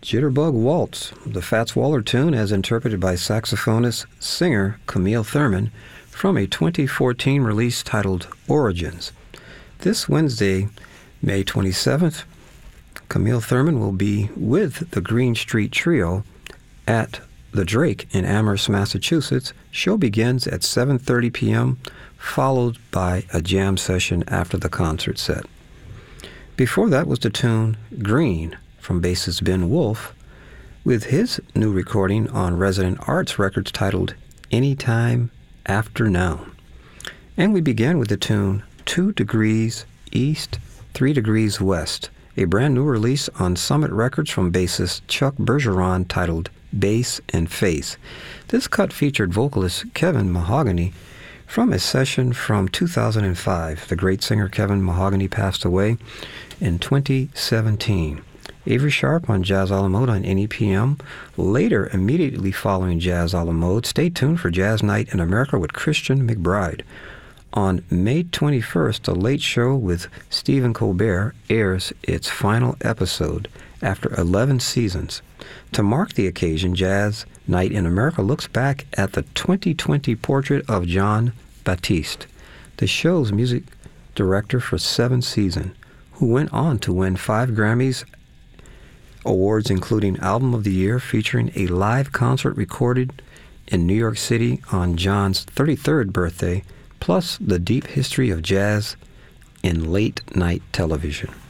Jitterbug Waltz, the Fats Waller tune as interpreted by saxophonist singer Camille Thurman from a 2014 release titled Origins. This Wednesday, May 27th, Camille Thurman will be with the Green Street Trio at the Drake in Amherst, Massachusetts. Show begins at 7:30 p.m., followed by a jam session after the concert set. Before that was the tune Green from bassist Ben Wolf with his new recording on Resident Arts Records titled Anytime After Now. And we began with the tune 2 Degrees East, 3 Degrees West, a brand new release on Summit Records from bassist Chuck Bergeron titled Bass and Face. This cut featured vocalist Kevin Mahogany from a session from 2005. The great singer Kevin Mahogany passed away in 2017. Avery Sharp on Jazz a la Mode on NEPM. Later, immediately following Jazz a la Mode, stay tuned for Jazz Night in America with Christian McBride. On May 21st, The Late Show with Stephen Colbert airs its final episode after 11 seasons. To mark the occasion, Jazz Night in America looks back at the 2020 portrait of John Batiste, the show's music director for 7 seasons, who went on to win 5 Grammys awards, including Album of the Year, featuring a live concert recorded in New York City on John's 33rd birthday, plus the deep history of jazz in late-night television.